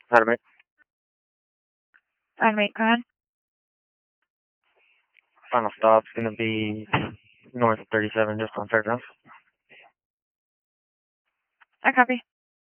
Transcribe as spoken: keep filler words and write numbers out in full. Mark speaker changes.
Speaker 1: Automate.
Speaker 2: Automate, go ahead.
Speaker 1: Final stop's going to be north of thirty-seven, just on fairgrounds.
Speaker 2: I copy.